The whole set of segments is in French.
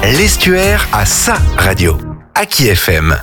L'Estuaire a sa radio. Aki FM.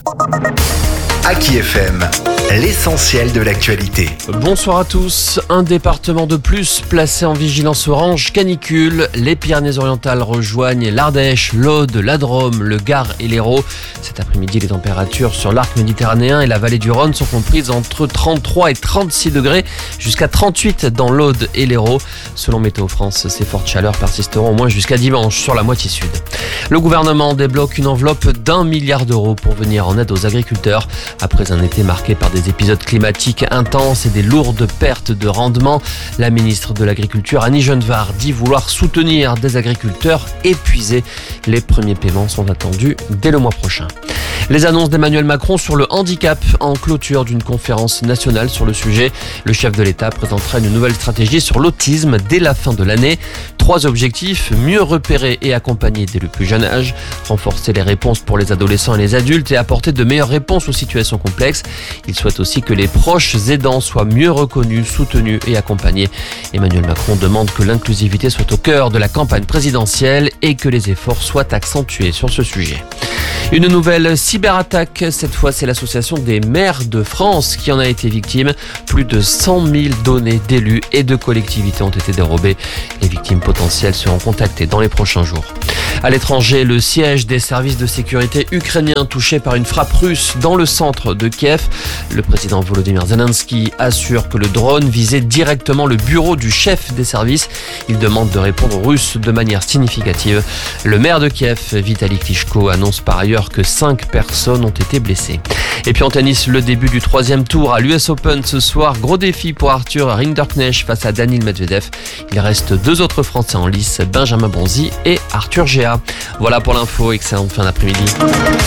Aki FM, l'essentiel de l'actualité. Bonsoir à tous. Un département de plus placé en vigilance orange canicule. Les Pyrénées-Orientales rejoignent l'Ardèche, l'Aude, la Drôme, le Gard et l'Hérault. Cet après-midi, les températures sur l'arc méditerranéen et la vallée du Rhône sont comprises entre 33 et 36 degrés, jusqu'à 38 dans l'Aude et l'Hérault. Selon Météo France, ces fortes chaleurs persisteront au moins jusqu'à dimanche sur la moitié sud. Le gouvernement débloque une enveloppe d'1 milliard d'euros pour venir en aide aux agriculteurs. Après un été marqué par des épisodes climatiques intenses et des lourdes pertes de rendement, la ministre de l'Agriculture, Annie Genevard, dit vouloir soutenir des agriculteurs épuisés. Les premiers paiements sont attendus dès le mois prochain. Les annonces d'Emmanuel Macron sur le handicap en clôture d'une conférence nationale sur le sujet. Le chef de l'État présentera une nouvelle stratégie sur l'autisme dès la fin de l'année. 3 objectifs: mieux repérer et accompagner dès le plus jeune âge, renforcer les réponses pour les adolescents et les adultes et apporter de meilleures réponses aux situations complexes. Il souhaite aussi que les proches aidants soient mieux reconnus, soutenus et accompagnés. Emmanuel Macron demande que l'inclusivité soit au cœur de la campagne présidentielle et que les efforts soient accentués sur ce sujet. Une nouvelle cyberattaque, cette fois c'est l'association des maires de France qui en a été victime. Plus de 100 000 données d'élus et de collectivités ont été dérobées. Les victimes potentielles seront contactées dans les prochains jours. À l'étranger, le siège des services de sécurité ukrainiens touché par une frappe russe dans le centre de Kiev. Le président Volodymyr Zelensky assure que le drone visait directement le bureau du chef des services. Il demande de répondre aux Russes de manière significative. Le maire de Kiev, Vitali Klitschko, annonce par ailleurs que 5 personnes ont été blessées. Et puis en tennis, le début du 3e tour à l'US Open ce soir. Gros défi pour Arthur Rinderknecht face à Daniil Medvedev. Il reste 2 autres Français en lice, Benjamin Bonzi et Arthur Géa. Voilà pour l'info, excellente fin d'après-midi.